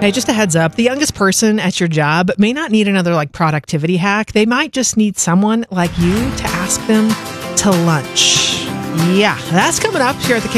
Hey, just a heads up. The youngest person at your job may not need another productivity hack. They might just need someone like you to ask them to lunch. Yeah, that's coming up here at the